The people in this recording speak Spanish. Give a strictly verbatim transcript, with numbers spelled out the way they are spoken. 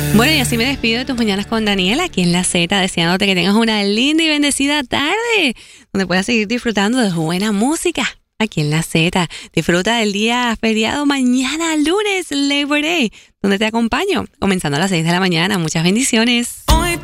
Bueno, y así me despido de tus mañanas con Daniela aquí en La Z, deseándote que tengas una linda y bendecida tarde, donde puedas seguir disfrutando de buena música aquí en La Z. Disfruta del día feriado mañana, lunes, Labor Day, donde te acompaño, comenzando a las seis de la mañana. Muchas bendiciones.